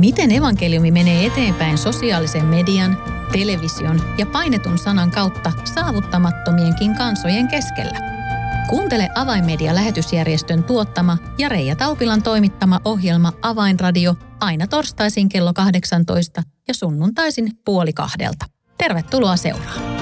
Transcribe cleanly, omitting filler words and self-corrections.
Miten evankeliumi menee eteenpäin sosiaalisen median, television ja painetun sanan kautta saavuttamattomienkin kansojen keskellä? Kuuntele Avainmedia-lähetysjärjestön tuottama ja Reija Taupilan toimittama ohjelma Avainradio aina torstaisin kello 18 ja sunnuntaisin 13:30. Tervetuloa seuraan.